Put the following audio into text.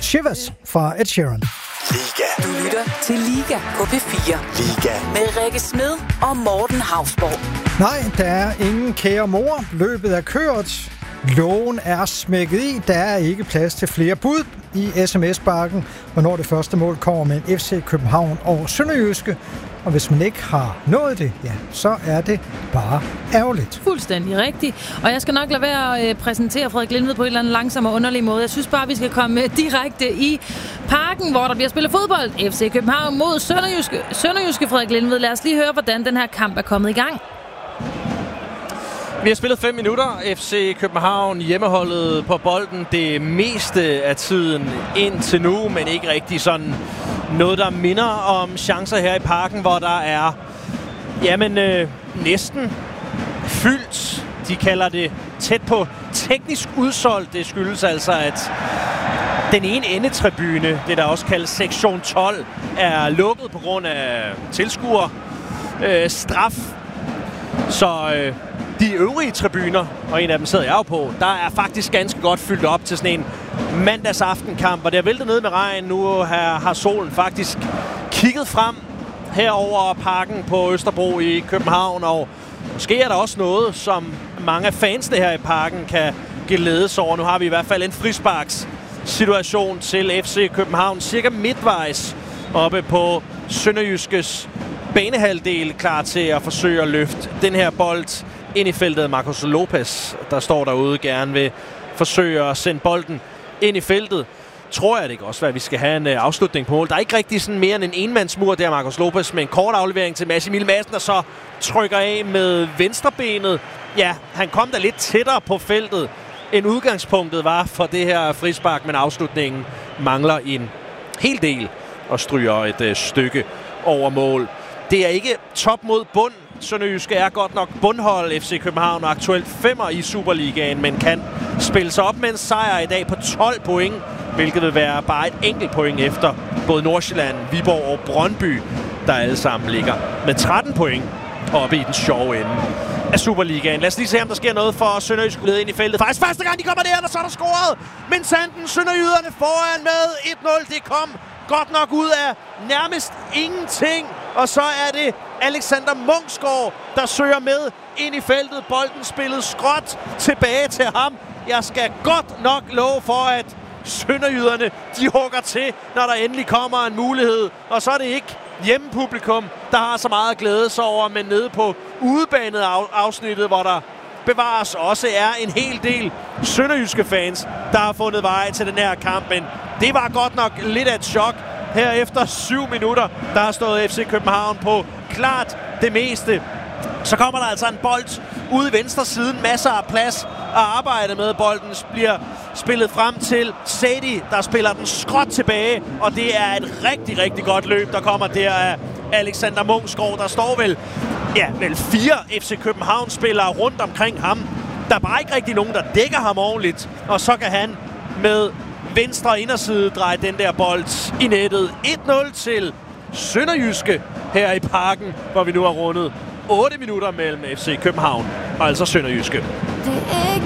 Shivers fra Ed Sheeran. Liga. Du lytter til Liga på P4. Liga. Med Rikke Smed og Morten Hausborg. Nej, der er ingen kære mor. Løbet er kørt. Lågen er smækket i. Der er ikke plads til flere bud i SMS-bakken, hvornår det første mål kommer med en FC København og Sønderjyske. Og hvis man ikke har nået det, ja, så er det bare ærgerligt. Fuldstændig rigtigt. Og jeg skal nok lade være at præsentere Frederik Lindved på en eller anden langsom og underlig måde. Jeg synes bare, vi skal komme direkte i parken, hvor der bliver spillet fodbold. FC København mod Sønderjyske Frederik Lindved. Lad os lige høre, hvordan den her kamp er kommet i gang. Vi har spillet 5 minutter. FC København hjemmeholdet på bolden det meste af tiden indtil nu, men ikke rigtig sådan noget, der minder om chancer her i parken, hvor der er næsten fyldt. De kalder det tæt på teknisk udsolgt. Det skyldes altså, at den ene endetribune, det der også kaldes sektion 12, er lukket på grund af tilskuer straf. Så de øvrige tribuner, og en af dem sidder jeg jo på, der er faktisk ganske godt fyldt op til sådan en mandagsaftenkamp, og det er væltet ned med regn. Nu har solen faktisk kigget frem herover parken på Østerbro i København, og måske er der også noget, som mange af fansene her i parken kan glædes over. Nu har vi i hvert fald en frisparks situation til FC København, cirka midtvejs oppe på Sønderjyskes banehalvdel, klar til at forsøge at løfte den her bold ind i feltet. Marcos Lopez, der står derude, gerne vil forsøge at sende bolden ind i feltet. Tror jeg det ikke også, hvad vi skal have en afslutning på mål. Der er ikke rigtig sådan mere end en enmandsmur der, Marcos Lopez, med en kort aflevering til Mads Emil Madsen, der så trykker af med venstrebenet. Ja, han kom da lidt tættere på feltet, end udgangspunktet var for det her frispark, men afslutningen mangler en hel del og stryger et stykke over mål. Det er ikke top mod bund. Sønderjyske er godt nok bundhold. FC København er aktuelt 5'er i Superligaen, men kan spille sig op med en sejr i dag på 12 point, hvilket vil være bare et enkelt point efter både Nordsjælland, Viborg og Brøndby, der alle sammen ligger med 13 point oppe i den sjove ende af Superligaen. Lad os lige se, om der sker noget for Sønderjyske led ind i feltet. Faktisk første gang de kommer der, og så er der scoret. Men Sanden Sønderjyderne foran med 1-0. Det kom godt nok ud af nærmest ingenting. Og så er det Alexander Munksgaard, der søger med ind i feltet. Bolden spillet skråt tilbage til ham. Jeg skal godt nok love for, at Sønderjyderne, de hugger til, når der endelig kommer en mulighed. Og så er det ikke hjemmepublikum, der har så meget at glæde sig over, men nede på udebanet afsnittet, hvor der bevares også er en hel del sønderjyske fans, der har fundet vej til den her kamp. Men det var godt nok lidt af et chok. Her efter 7 minutter, der har stået FC København på klart det meste. Så kommer der altså en bold ude i venstre siden. Masser af plads at arbejde med. Bolden bliver spillet frem til Sadie, der spiller den skråt tilbage. Og det er et rigtig, rigtig godt løb, der kommer der af Alexander Munksgaard. Der står vel 4 FC København-spillere rundt omkring ham. Der er bare ikke rigtig nogen, der dækker ham ordentligt. Og så kan han med venstre inderside dreje den der bold i nettet. 1-0 til Sønderjyske her i parken, hvor vi nu har rundet 8 minutter mellem FC København og altså Sønderjyske. Det er ikke